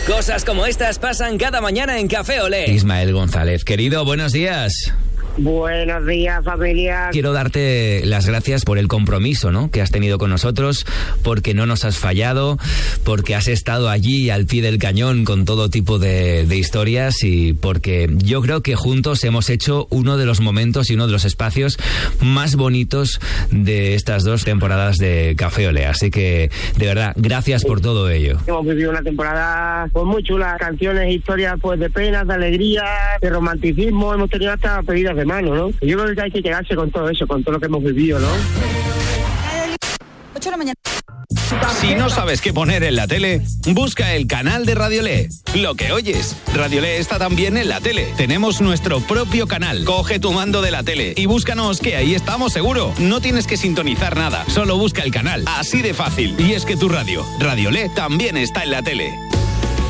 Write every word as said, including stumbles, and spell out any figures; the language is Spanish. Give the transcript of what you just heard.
Cosas como estas pasan cada mañana en Café Olé. Ismael González, querido, buenos días. Buenos días, familia. Quiero darte las gracias por el compromiso, ¿no?, que has tenido con nosotros, porque no nos has fallado, porque has estado allí al pie del cañón con todo tipo de, de historias, y porque yo creo que juntos hemos hecho uno de los momentos y uno de los espacios más bonitos de estas dos temporadas de Café Olé. Así que, de verdad, gracias por todo ello. Hemos vivido una temporada pues muy chula, canciones, historias pues de penas, de alegría, de romanticismo, hemos tenido hasta pedidas de mano, ¿no? Yo creo que hay que quedarse con todo eso, con todo lo que hemos vivido, ¿no? ocho de la mañana. Si no sabes qué poner en la tele, busca el canal de Radiolé. Lo que oyes, Radiolé está también en la tele. Tenemos nuestro propio canal. Coge tu mando de la tele y búscanos, que ahí estamos seguro. No tienes que sintonizar nada, solo busca el canal. Así de fácil. Y es que tu radio, Radiolé, también está en la tele.